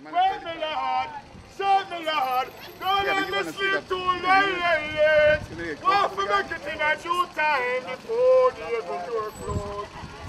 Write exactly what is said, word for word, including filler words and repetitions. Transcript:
Wake me, Lord. Save me, Lord. Don't let me sleep too late. Want to make it in a due time before the able door close.